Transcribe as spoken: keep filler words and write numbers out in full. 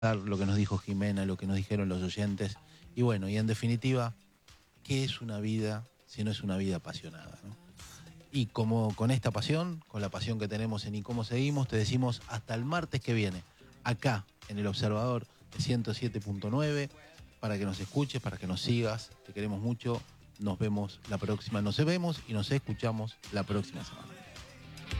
lo que nos dijo Jimena, lo que nos dijeron los oyentes. Y bueno, y en definitiva, ¿qué es una vida si no es una vida apasionada, ¿no? Y como con esta pasión, con la pasión que tenemos en Y Cómo Seguimos, te decimos hasta el martes que viene, acá en El Observador de ciento siete punto nueve, para que nos escuches, para que nos sigas. Te queremos mucho. Nos vemos la próxima. Nos vemos y nos escuchamos la próxima semana.